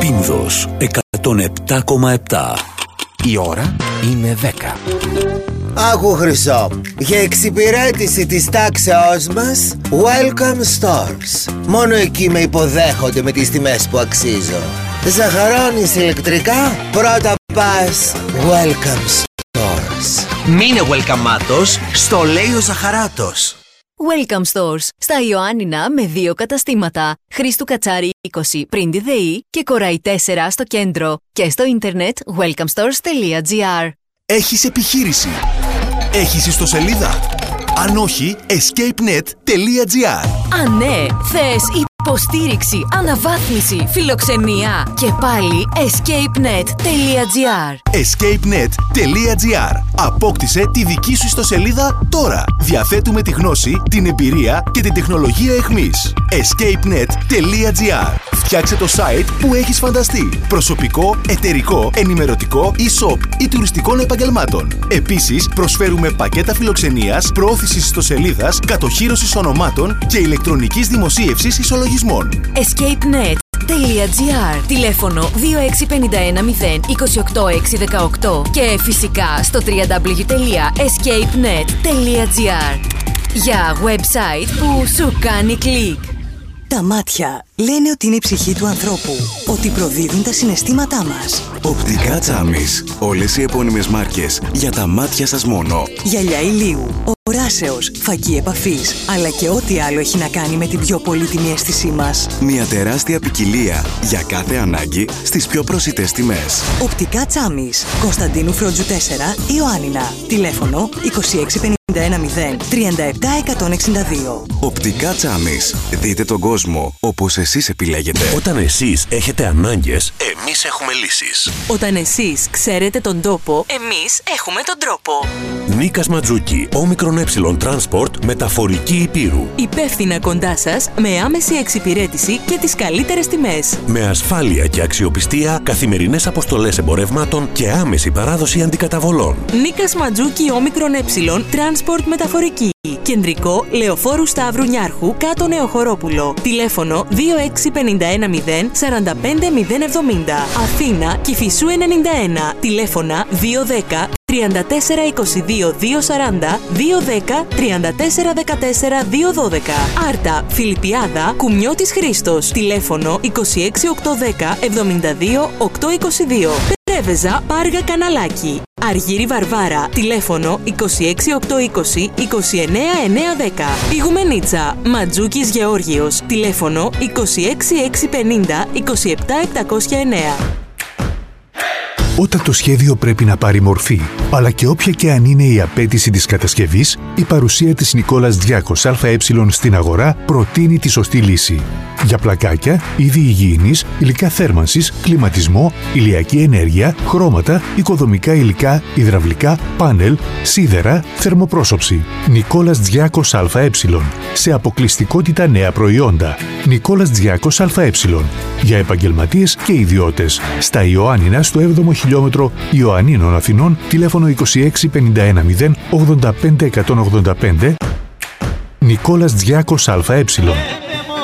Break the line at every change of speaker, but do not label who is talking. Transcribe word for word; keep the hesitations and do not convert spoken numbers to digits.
Πίνδος εκατόν επτά κόμμα επτά.
Η ώρα είναι δέκα.
Άκου Χρυσό, για εξυπηρέτηση της τάξεώς μας, Welcome Stores. Μόνο εκεί με υποδέχονται με τις τιμές που αξίζω. Ζαχαρώνεις ηλεκτρικά, πρώτα πας Welcome Stores.
Μείνε welcome-άτος, στο λέει ο Ζαχαράτος.
Welcome Stores, στα Ιωάννινα με δύο καταστήματα. Χρήστου Κατσάρη είκοσι πριν τη ΔΕΗ και Κοράι τέσσερα στο κέντρο. Και στο ίντερνετ welcome stores τελεία gr.
Έχεις επιχείρηση? Έχεις ιστοσελίδα? Αν όχι, escape net τελεία gr.
Αν ναι, θες υποστήριξη, αναβάθμιση, φιλοξενία. Και πάλι escape net τελεία gr.
escape net τελεία gr. Απόκτησε τη δική σου ιστοσελίδα τώρα. Διαθέτουμε τη γνώση, την εμπειρία και την τεχνολογία εχμής. escape net τελεία gr. Φτιάξε το site που έχεις φανταστεί. Προσωπικό, εταιρικό, ενημερωτικό, e-shop ή τουριστικών επαγγελμάτων. Επίσης, προσφέρουμε πακέτα φιλοξενίας, προώθησης ιστοσελίδας, κατοχύρωσης ονομάτων και ηλεκτρονικής δημοσίευσης ισολογισμών.
escape net τελεία gr. Τηλέφωνο δύο έξι πέντε ένα μηδέν δύο οκτώ έξι ένα οκτώ και φυσικά στο double-u double-u double-u τελεία escape net τελεία gr. Για website που σου κάνει κλικ.
Τα μάτια λένε ότι είναι η ψυχή του ανθρώπου, ότι προδίδουν τα συναισθήματά μας.
Οπτικά Τσάμις. Όλες οι επώνυμες μάρκες για τα μάτια σας μόνο.
Γυαλιά ηλίου, οράσεως, φακή επαφής, αλλά και ό,τι άλλο έχει να κάνει με την πιο πολύτιμη αίσθησή μας.
Μια τεράστια ποικιλία για κάθε ανάγκη στις πιο προσιτές τιμές.
Οπτικά Τσάμις. Κωνσταντίνου Φρόντζου τέσσερα, Ιωάννινα. Τηλέφωνο είκοσι έξι πενήντα ένα μηδέν τριάντα επτά εκατόν εξήντα δύο.
Οπτικά Τσάμις. Δείτε τον κόσμο όπως εσείς επιλέγετε.
Όταν εσείς έχετε ανάγκες, εμείς έχουμε λύσεις.
Όταν εσείς ξέρετε τον τόπο, εμείς έχουμε τον τρόπο.
Νίκας Ματζούκη, όμικρον έψιλον Transport, μεταφορική Υπήρου.
Υπεύθυνα κοντά σας, με άμεση εξυπηρέτηση και τις καλύτερες τιμές.
Με ασφάλεια και αξιοπιστία, καθημερινές αποστολές εμπορευμάτων και άμεση παράδοση αντικαταβολών.
Νίκας Ματζούκη, όμικρον έψιλον Transport μεταφορική. Κεντρικό Λεωφόρου Σταύρου Νιάρχου, κάτω Νεοχωρόπουλο. Τηλέφωνο δύο έξι πέντε ένα μηδέν τέσσερα πέντε μηδέν εβδομήντα. Αθήνα Κηφισού ενενήντα ένα. Τηλέφωνα δύο ένα μηδέν τριάντα τέσσερα είκοσι δύο διακόσια σαράντα, δύο ένα μηδέν τριάντα τέσσερα δεκατέσσερα διακόσια δώδεκα. Άρτα Φιλιππιάδα Κουμιώτης Χρήστος. Τηλέφωνο είκοσι έξι οκτακόσια δέκα εβδομήντα δύο οκτακόσια είκοσι δύο. Πρέβεζα Πάργα Καναλάκι. Αργύρι Βαρβάρα. Τηλέφωνο είκοσι έξι οκτακόσια είκοσι είκοσι εννέα εννιακόσια δέκα. Πηγουμενίτσα Ματζούκης Γεώργιος. Τηλέφωνο είκοσι έξι εξακόσια πενήντα είκοσι επτά επτακόσια εννέα.
Όταν το σχέδιο πρέπει να πάρει μορφή, αλλά και όποια και αν είναι η απέτηση της κατασκευής, η παρουσία της Νικόλας Διάκος ΑΕ στην αγορά προτείνει τη σωστή λύση. Για πλακάκια, είδη υγιεινής, υλικά θέρμανσης, κλιματισμό, ηλιακή ενέργεια, χρώματα, οικοδομικά υλικά, υδραυλικά, πάνελ, σίδερα, θερμοπρόσωψη. Νικόλας Διάκος ΑΕ. Σε αποκλειστικότητα νέα προϊόντα. Νικόλας Διάκος ΑΕ. Για επαγγελματίες και ιδιώτες. Στα Ιωάννινα στο έβδομο χιλιόμετρο Ιωαννίνων Αθηνών, τηλέφωνο είκοσι έξι πενήντα ένα μηδέν ογδόντα πέντε εκατόν ογδόντα πέντε. Νικόλας Διάκος ΑΕ.